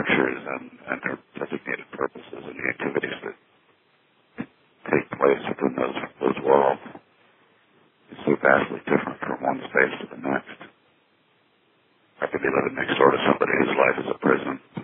structures and their designated purposes and the activities that take place within those walls is so vastly different from one space to the next. I could be living next door to somebody whose life is a prison.